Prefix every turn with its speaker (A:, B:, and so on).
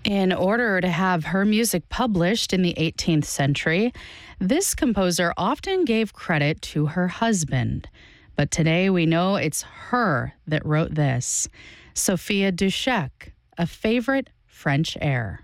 A: In order to have her music published in the 18th century, this composer often gave credit to her husband. But today we know it's her that wrote this. Sophia Dushek, A Favorite French Air.